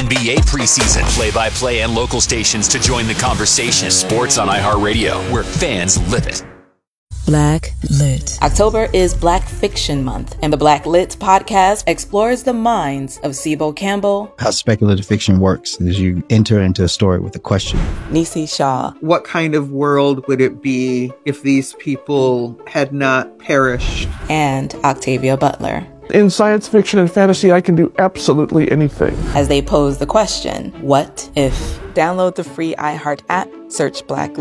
NBA preseason. Play-by-play and local stations to join the conversation. Sports on iHeartRadio, where fans live it. Black Lit. October is Black Fiction Month, and the Black Lit podcast explores the minds of Sibo Campbell. How speculative fiction works is you enter into a story with a question. Nisi Shaw. What kind of world would it be if these people had not perished? And Octavia Butler. In science fiction and fantasy, I can do absolutely anything. As they pose the question, what if? Download the free iHeart app, search Black